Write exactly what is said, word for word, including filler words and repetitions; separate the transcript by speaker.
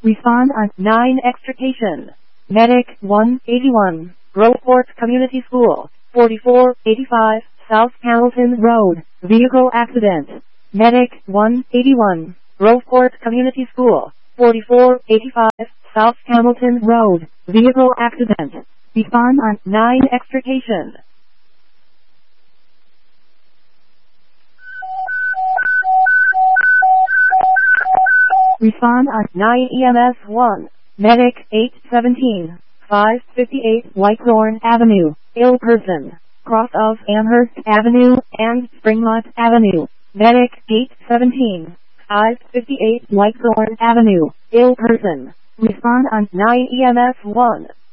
Speaker 1: Respond on nine extrication. Medic one eighty-one, Groveport Community School, forty-four eighty-five, South Hamilton Road, vehicle accident. Medic one eighty-one, Groveport Community School, forty-four eighty-five, South Hamilton Road, vehicle accident. Respond on nine extrication. Respond on nine E M S one. Medic eight seventeen, five fifty-eight Whitethorn Avenue, ill person, cross of Amherst Avenue and Springmont Avenue. Medic eight seventeen, five fifty-eight Whitethorn Avenue, ill person. Respond on nine E M S one.